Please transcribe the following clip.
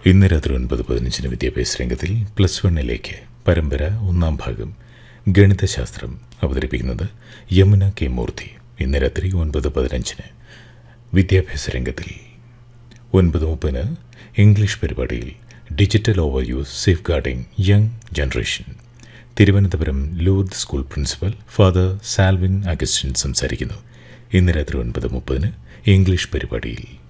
ഇന്ന് രാത്രി 9:15 വിദ്യാഭ്യാസ രംഗത്തിൽ +1 പരമ്പര 1-ാം ഭാഗം ഗണിതശാസ്ത്രം അവതരിപ്പിക്കുന്നത് യമുന കെ മൂർത്തി. ഇന്ന് രാത്രി 9:15 വിദ്യാഭ്യാസ രംഗത്തിൽ. 9:30 ഇംഗ്ലീഷ് പരിപാടിയിൽ digital overview safe guarding young generation. Thiruvananthapuram Lourdes school principal father Salvin Augustine സംസാരിക്കുന്നു. ഇന്ന് രാത്രി 9:30 ഇംഗ്ലീഷ് പരിപാടിയിൽ.